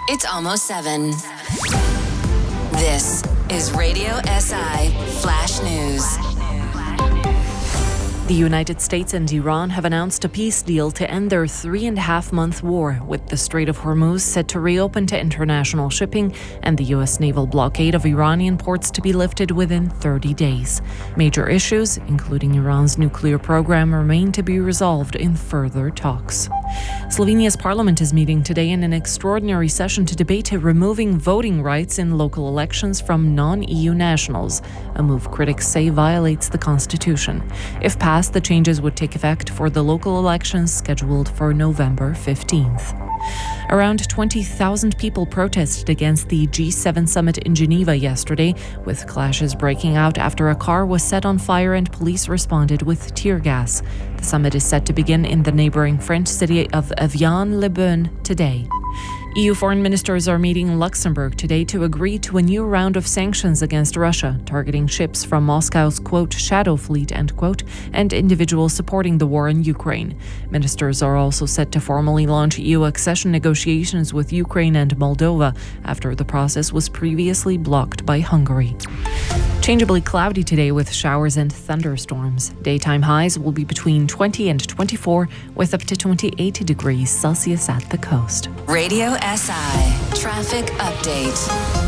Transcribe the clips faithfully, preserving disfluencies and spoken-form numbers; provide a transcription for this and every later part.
It's almost seven. This is Radio S I Flash News. The United States and Iran have announced a peace deal to end their three and a half month war, with the Strait of Hormuz set to reopen to international shipping and the U S naval blockade of Iranian ports to be lifted within thirty days. Major issues, including Iran's nuclear program, remain to be resolved in further talks. Slovenia's parliament is meeting today in an extraordinary session to debate removing voting rights in local elections from non-E U nationals, a move critics say violates the constitution. If passed, the changes would take effect for the local elections scheduled for November fifteenth. Around twenty thousand people protested against the G seven summit in Geneva yesterday, with clashes breaking out after a car was set on fire and police responded with tear gas. The summit is set to begin in the neighbouring French city of Evian-le-Bain today. E U foreign ministers are meeting in Luxembourg today to agree to a new round of sanctions against Russia, targeting ships from Moscow's, quote, shadow fleet, end quote, and individuals supporting the war in Ukraine. Ministers are also set to formally launch E U accession negotiations with Ukraine and Moldova after the process was previously blocked by Hungary. Changeably cloudy today with showers and thunderstorms. Daytime highs will be between twenty and twenty-four, with up to twenty-eight degrees Celsius at the coast. Radio S I Traffic Update.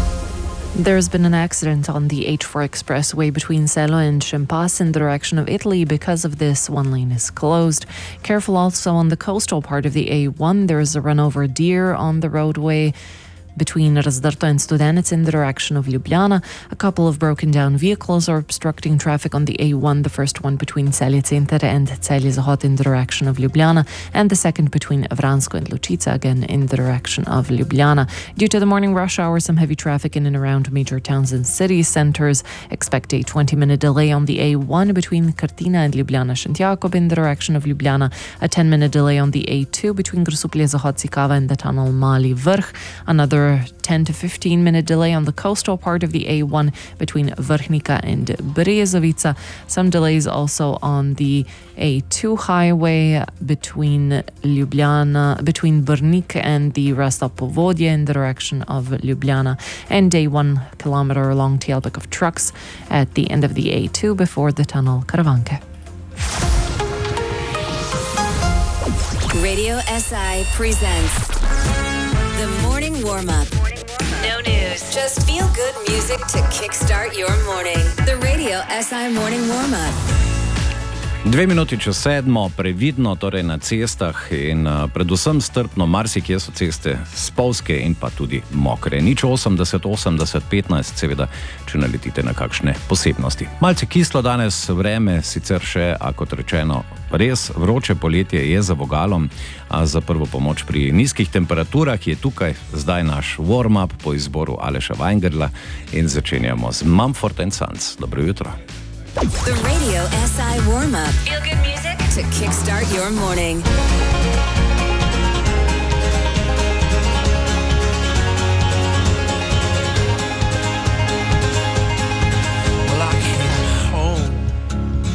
There's been an accident on the H four expressway between Selo and Chimpas in the direction of Italy. Because of this, one lane is closed. Careful also on the coastal part of the A one. There's a run over deer on the roadway between Razdrto and Studenec in the direction of Ljubljana. A couple of broken down vehicles are obstructing traffic on the A one, the first one between Celje Center and Celje Zahod in the direction of Ljubljana, and the second between Vransko and Lučica, again in the direction of Ljubljana. Due to the morning rush hour, some heavy traffic in and around major towns and city centres. Expect a twenty minute delay on the A one between Krtina and Ljubljana Šentjakob in the direction of Ljubljana, a ten minute delay on the A two between Grosuplje Zahod Cikava and the tunnel Mali Vrh, another ten to fifteen minute delay on the coastal part of the A one between Vrhnika and Brezovica. Some delays also on the A two highway between Ljubljana, between Brnik and the Rastopovodje in the direction of Ljubljana, and a one kilometer long tailback of trucks at the end of the A two before the tunnel Karavanke. Radio S I presents The Morning Warm-Up. No news, just feel-good music to kickstart your morning. The Radio S I Morning Warm-Up. Dve minuti čez sedmo, previdno torej na cestah in uh, predvsem strpno, marsikje so ceste spolzke in pa tudi mokre. Nič osemdeset, osemdeset, petnajst, seveda, če naletite na kakšne posebnosti. Malce kislo danes vreme, sicer še, a kot rečeno, res vroče poletje je za vogalom, a za prvo pomoč pri nizkih temperaturah je tukaj zdaj naš warm-up po izboru Aleša Weingerla in začenjamo z Mumford and Sons. Dobro jutro. The Radio S I Warm-Up. Feel good music to kickstart your morning.